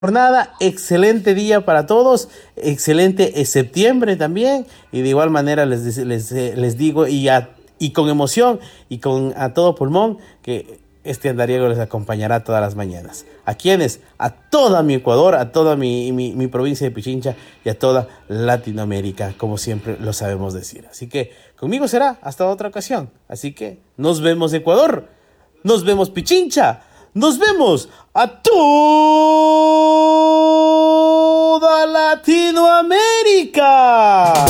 jornada, excelente día para todos, excelente septiembre también, y de igual manera les digo y con emoción y con a todo pulmón que este andariego les acompañará todas las mañanas. ¿A quiénes? A toda mi Ecuador, a toda mi provincia de Pichincha y a toda Latinoamérica, como siempre lo sabemos decir. Así que conmigo será hasta otra ocasión. Así que nos vemos Ecuador, nos vemos Pichincha, nos vemos a toda Latinoamérica.